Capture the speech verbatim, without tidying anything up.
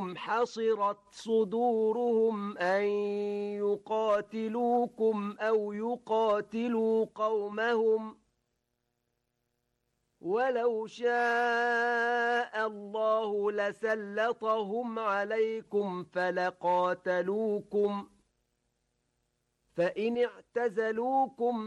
أنهم حصرت صدورهم أن يقاتلوكم أو يقاتلوا قومهم ولو شاء الله لسلطهم عليكم فلقاتلوكم فإن اعتزلوكم